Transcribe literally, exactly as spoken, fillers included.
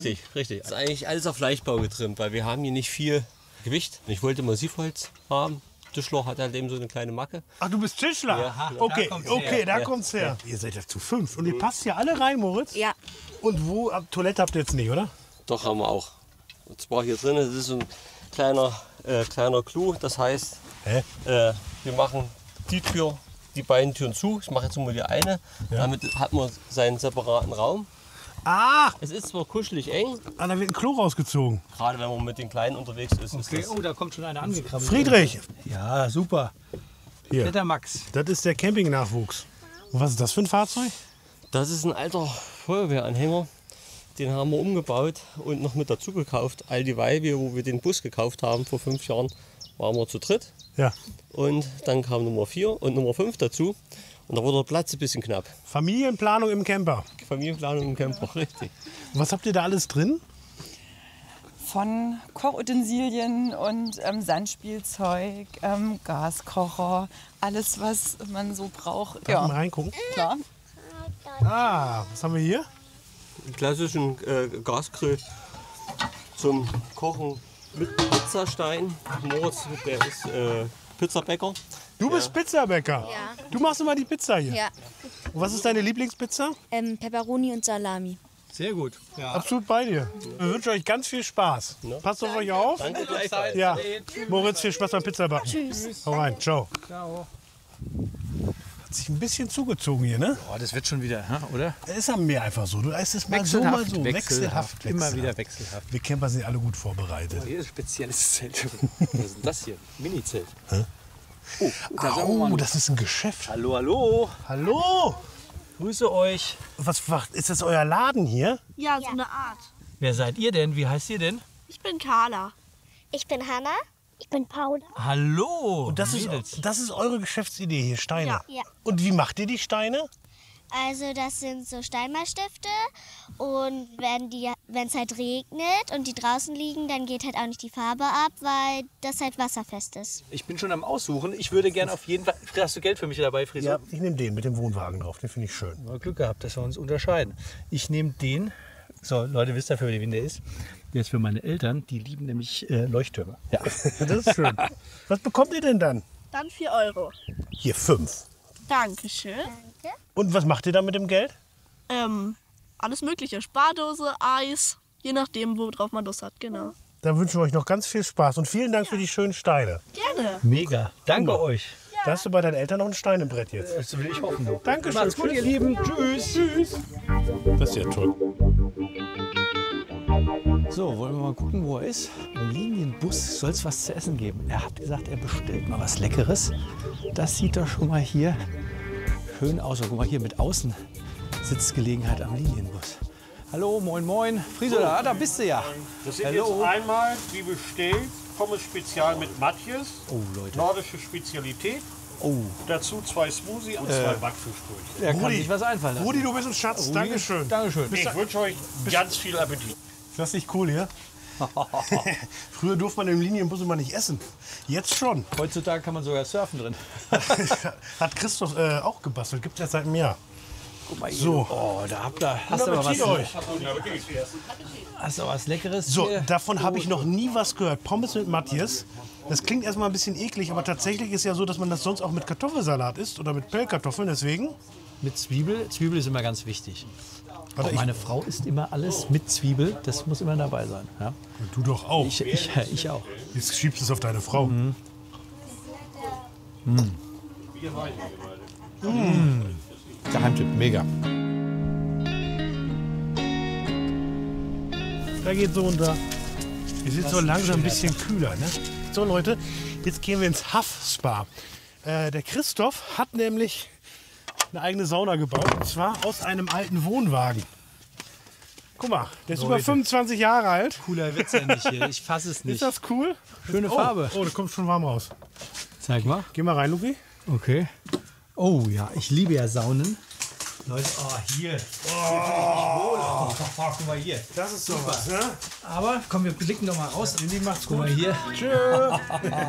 Richtig, richtig. Das ist eigentlich alles auf Leichtbau getrimmt, weil wir haben hier nicht viel Gewicht. Ich wollte Massivholz haben. Tischler hat halt eben so eine kleine Macke. Ach, du bist Tischler? Ja. Okay, Da kommt's okay, her. da Ja. kommt's her. Ihr seid ja zu fünf und ihr passt ja alle rein, Moritz? Ja. Und wo? Ab- Toilette habt ihr jetzt nicht, oder? Doch, haben wir auch. Und zwar hier drin, das ist so ein kleiner, äh, kleiner Clou. Das heißt, Hä? äh, wir machen die Tür, die beiden Türen zu. Ich mache jetzt nur die eine. Damit hat man seinen separaten Raum. Ah, Es ist zwar kuschelig eng, ah, da wird ein Klo rausgezogen. gerade wenn man mit den Kleinen unterwegs ist. ist Okay, das oh, da kommt schon einer angekrabbelt. Friedrich, Ja, super. hier, Der Max. das ist der Campingnachwuchs. Und was ist das für ein Fahrzeug? Das ist ein alter Feuerwehranhänger. Den haben wir umgebaut und noch mit dazu gekauft. All dieweil, wir, wo wir den Bus gekauft haben vor fünf Jahren, waren wir zu dritt. Ja, Und dann kam Nummer vier und Nummer fünf dazu. Und da wurde der Platz ein bisschen knapp. Familienplanung im Camper. Familienplanung im Camper, richtig. Was habt ihr da alles drin? Von Kochutensilien und ähm, Sandspielzeug, ähm, Gaskocher, alles, was man so braucht. Darf ich mal Ja, reingucken? klar. Ah, was haben wir hier? Einen klassischen äh, Gasgrill zum Kochen mit Pizzastein. Moritz, der ist äh, Pizzabäcker. Du bist Pizzabäcker. Ja. Du machst immer die Pizza hier. Ja. Und was ist deine Lieblingspizza? Ähm, Pepperoni und Salami. Sehr gut. Ja. Absolut bei dir. Ich wünsche euch ganz viel Spaß. Passt auf euch auf. Danke gleichfalls. Ja. Moritz, viel Spaß beim Pizzabacken. Tschüss. Hau rein, ciao. Ciao. Hat sich ein bisschen zugezogen hier, ne? Oh, das wird schon wieder, hä, oder? Es ist am Meer einfach so. Du ist es mal so, mal so. Wechselhaft, Immer wieder wechselhaft. Wir Camper sind alle gut vorbereitet. Hier ist ein spezielles Zelt. Was ist denn das hier? Mini-Zelt. Oh, da sagen wir Oh, mal. das ist ein Geschäft. Hallo, hallo. Hallo. Grüße euch. Was macht, ist das euer Laden hier? Ja, so eine Art. Wer seid ihr denn? Wie heißt ihr denn? Ich bin Carla. Ich bin Hanna. Ich bin Paula. Hallo. Und das ist, Mädels. das ist eure Geschäftsidee hier, Steine. Ja. Ja. Und wie macht ihr die Steine? Also das sind so Steinmalstifte und wenn die, wenn es halt regnet und die draußen liegen, dann geht halt auch nicht die Farbe ab, weil das halt wasserfest ist. Ich bin schon am Aussuchen. Ich würde gerne auf jeden Fall. Hast du Geld für mich dabei, Friso? Ja, ich nehme den mit dem Wohnwagen drauf. Den finde ich schön. Mal Glück gehabt, dass wir uns unterscheiden. Ich nehme den. So, Leute, wisst ihr, für wen der ist? Der ist für meine Eltern. Die lieben nämlich äh, Leuchttürme. Ja. Das ist schön. Was bekommt ihr denn dann? Dann vier Euro. Hier fünf. Dankeschön. Und was macht ihr dann mit dem Geld? Ähm, alles mögliche. Spardose, Eis, je nachdem, worauf man Lust hat, genau. Dann wünschen wir euch noch ganz viel Spaß und vielen Dank für die schönen Steine. Gerne. Mega. Danke euch. Da hast du bei deinen Eltern noch ein Steinebrett jetzt. Das will ich hoffen. Du. Dankeschön. Macht's gut, ihr Lieben. Tschüss. Tschüss. Das ist ja toll. So, wollen wir mal gucken, wo er ist? Im Linienbus soll es was zu essen geben. Er hat gesagt, er bestellt mal was Leckeres. Das sieht doch schon mal hier schön aus. Guck mal hier mit Außensitzgelegenheit am Linienbus. Hallo, moin, moin. Friso, da, da bist du ja. Das sind Hallo. jetzt einmal, wie bestellt, Pommes Spezial mit Matjes. Oh, Leute. Nordische Spezialität. Oh, Dazu zwei Smoothie und zwei Backfischbrötchen. er kann Rudi, sich was einfallen lassen. Rudi, du bist ein Schatz. Rudi, Dankeschön. Dankeschön. Ich wünsche euch ganz viel Appetit. Ist das nicht cool hier? Früher durfte man im Linienbus immer nicht essen. Jetzt schon. Heutzutage kann man sogar surfen drin. Hat Christoph äh, auch gebastelt. Gibt es erst seit einem Jahr. Guck mal hier. So. Oh, da habt ihr, hast du Guten aber was, Appetit euch. hast du was Leckeres? So, hier? davon habe ich noch nie was gehört. Pommes mit Matjes. Das klingt erstmal ein bisschen eklig, aber tatsächlich ist ja so, dass man das sonst auch mit Kartoffelsalat isst oder mit Pellkartoffeln. Deswegen. Mit Zwiebel. Zwiebel ist immer ganz wichtig. Warte, Auch ich- meine Frau isst immer alles mit Zwiebel. Das muss immer dabei sein. Ja? Du doch auch. Ich, ich, ich auch. Jetzt schiebst du es auf deine Frau. Geheimtipp, mega. Da geht so unter. Wir sind so langsam ein bisschen kühler. Ne? So Leute, jetzt gehen wir ins Huff-Spa. Äh, der Christoph hat nämlich eine eigene Sauna gebaut. Und zwar aus einem alten Wohnwagen. Guck mal, der ist über fünfundzwanzig Jahre alt. Cooler Witz endlich hier. Ich fasse es nicht. Ist das cool? Schöne Oh, Farbe. oh, da kommt schon warm raus. Zeig mal. Geh mal rein, Luki. Okay. Oh ja, ich liebe ja Saunen. Leute, oh hier. Oh, guck mal hier. Das ist sowas, ne? Aber komm, wir blicken doch mal raus. Lili macht's Guck gut. mal hier. Tschö.